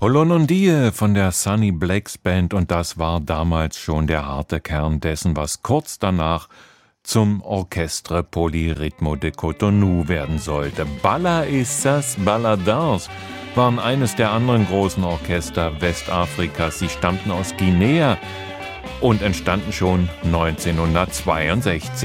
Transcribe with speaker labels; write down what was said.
Speaker 1: Holonondie von der Sunny Blacks Band, und das war damals schon der harte Kern dessen, was kurz danach zum Orchestre Polyrythmo de Cotonou werden sollte. Balla Essas Balladins waren eines der anderen großen Orchester Westafrikas. Sie stammten aus Guinea und entstanden schon 1962.